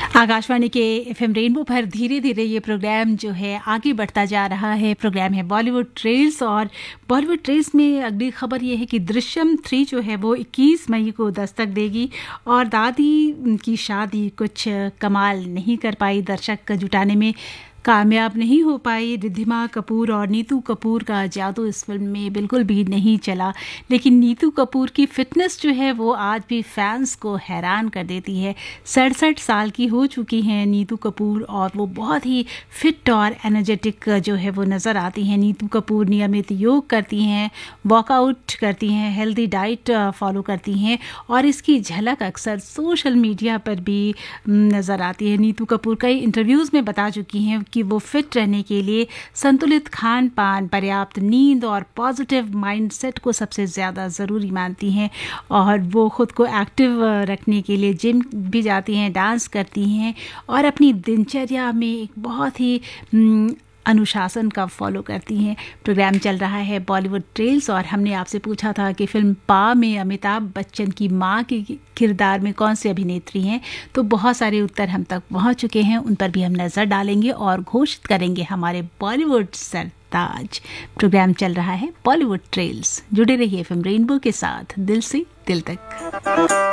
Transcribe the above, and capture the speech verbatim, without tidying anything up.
आकाशवाणी के FM rainbow पर धीरे धीरे ये प्रोग्राम जो है आगे बढ़ता जा रहा है। प्रोग्राम है बॉलीवुड ट्रेल्स और बॉलीवुड ट्रेल्स में अगली खबर ये है कि दृश्यम थ्री जो है वो इक्कीस मई को दस्तक देगी और दादी की शादी कुछ कमाल नहीं कर पाई, दर्शक जुटाने में कामयाब नहीं हो पाई। रिद्धिमा कपूर और नीतू कपूर का जादू इस फिल्म में बिल्कुल भी नहीं चला, लेकिन नीतू कपूर की फिटनेस जो है वो आज भी फैंस को हैरान कर देती है। सड़सठ साल की हो चुकी हैं नीतू कपूर और वो बहुत ही फिट और एनर्जेटिक जो है वो नज़र आती हैं। नीतू कपूर नियमित योग करती हैं, वर्कआउट करती हैं, हेल्दी डाइट फॉलो करती हैं और इसकी झलक अक्सर सोशल मीडिया पर भी नज़र आती है। नीतू कपूर कई इंटरव्यूज़ में बता चुकी हैं कि वो फिट रहने के लिए संतुलित खान पान, पर्याप्त नींद और पॉजिटिव माइंडसेट को सबसे ज़्यादा ज़रूरी मानती हैं और वो ख़ुद को एक्टिव रखने के लिए जिम भी जाती हैं, डांस करती हैं और अपनी दिनचर्या में एक बहुत ही अनुशासन का फॉलो करती हैं। प्रोग्राम चल रहा है बॉलीवुड ट्रेल्स और हमने आपसे पूछा था कि फिल्म पा में अमिताभ बच्चन की मां के किरदार में कौन सी अभिनेत्री हैं, तो बहुत सारे उत्तर हम तक पहुंच चुके हैं। उन पर भी हम नज़र डालेंगे और घोषित करेंगे हमारे बॉलीवुड सरताज। प्रोग्राम चल रहा है बॉलीवुड ट्रेल्स। जुड़े रहिए एफएम रेनबो के साथ, दिल से दिल तक।